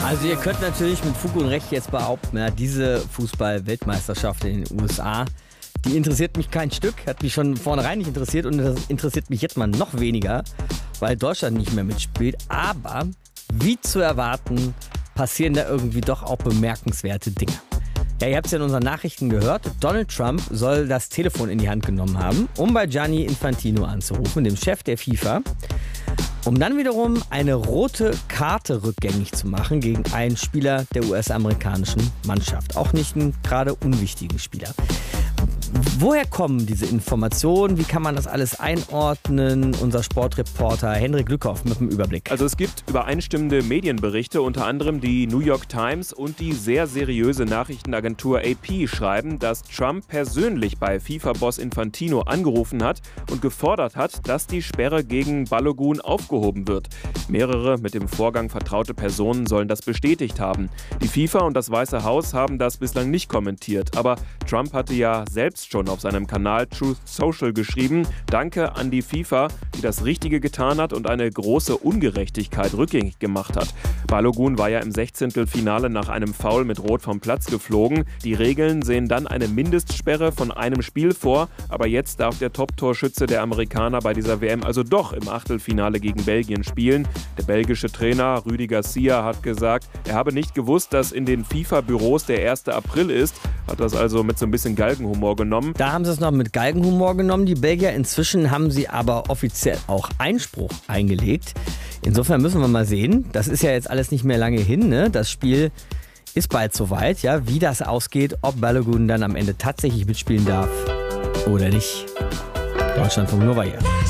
Also ihr könnt natürlich mit Fug und Recht jetzt behaupten, ja, diese Fußball-Weltmeisterschaft in den USA, die interessiert mich kein Stück, hat mich schon vornherein nicht interessiert und das interessiert mich jetzt mal noch weniger, weil Deutschland nicht mehr mitspielt. Aber wie zu erwarten, passieren da irgendwie doch auch bemerkenswerte Dinge. Ja, ihr habt es ja in unseren Nachrichten gehört, Donald Trump soll das Telefon in die Hand genommen haben, um bei Gianni Infantino anzurufen, dem Chef der FIFA, um dann wiederum eine rote Karte rückgängig zu machen gegen einen Spieler der US-amerikanischen Mannschaft. Auch nicht einen gerade unwichtigen Spieler. Woher kommen diese Informationen? Wie kann man das alles einordnen? Unser Sportreporter Henrik Lückhoff mit dem Überblick. Also es gibt übereinstimmende Medienberichte, unter anderem die New York Times und die sehr seriöse Nachrichtenagentur AP schreiben, dass Trump persönlich bei FIFA-Boss Infantino angerufen hat und gefordert hat, dass die Sperre gegen Balogun aufgehoben wird. Mehrere mit dem Vorgang vertraute Personen sollen das bestätigt haben. Die FIFA und das Weiße Haus haben das bislang nicht kommentiert, aber Trump hatte ja selbst schon auf seinem Kanal Truth Social geschrieben, Danke an die FIFA, die das Richtige getan hat und eine große Ungerechtigkeit rückgängig gemacht hat. Balogun war ja im 16. Finale nach einem Foul mit Rot vom Platz geflogen. Die Regeln sehen dann eine Mindestsperre von einem Spiel vor, aber jetzt darf der Top-Torschütze der Amerikaner bei dieser WM also doch im Achtelfinale gegen Belgien spielen. Der belgische Trainer Rudi Garcia hat gesagt, er habe nicht gewusst, dass in den FIFA-Büros der 1. April ist, hat das also mit so ein bisschen Galgenhumor genommen. Da haben sie es noch mit Galgenhumor genommen, die Belgier. Inzwischen haben sie aber offiziell auch Einspruch eingelegt. Insofern müssen wir mal sehen. Das ist ja jetzt alles nicht mehr lange hin, ne? Das Spiel ist bald soweit, ja, wie das ausgeht, ob Balogun dann am Ende tatsächlich mitspielen darf oder nicht. Deutschlandfunk Nova hier.